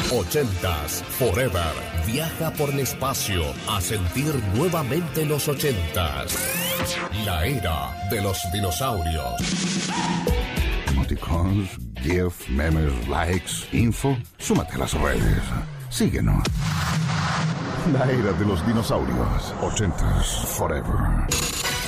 80s Forever. Viaja por el espacio a sentir nuevamente los 80s. La era de los dinosaurios. Emoticons, GIF, memes, likes, info. Súmate a las redes. Síguenos. La era de los dinosaurios. 80s Forever.